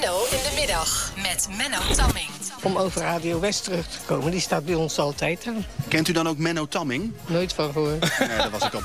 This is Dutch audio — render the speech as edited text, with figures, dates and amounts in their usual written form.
Menno in de middag met Menno Tamming. Om over Radio West terug te komen, die staat bij ons altijd aan. Kent u dan ook Menno Tamming? Nooit van gehoord. Nee, dat was ik al